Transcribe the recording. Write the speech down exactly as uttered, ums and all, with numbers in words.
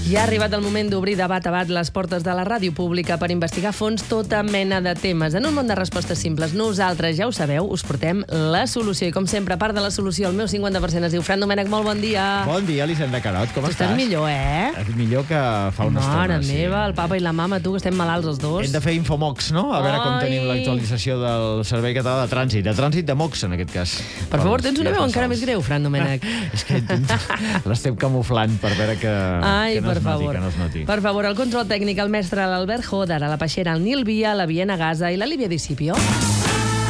I ha arribat el moment d'obrir de bat a bat les portes de la ràdio pública per investigar a fons tota mena de temes. En un món de respostes simples, nosaltres, ja ho sabeu, us portem la solució. I com sempre, a part de la solució, el meu cinquanta per cent es diu Fran Domènech. Molt bon dia. Bon dia, Elisenda Carot, com tu estàs? Estàs millor, eh? És millor que fa una estona. Mare sí. meva, el papa i la mama, tu, que estem malalts els dos. Hem de fer Infomox, no? A veure com Ai. tenim l'actualització del Servei Català de Trànsit. De Trànsit de Mox, en aquest cas. Per favor, tens una veu encara més greu, Fran Domènech. És que l'estem camuflant per veure que, Ai, que no per es noti, favor. que no es noti. Per favor, el control tècnic, el mestre l'Albert Joder, a la peixera, el Nil Via, la Viena Gaza i la Líbia Discipio.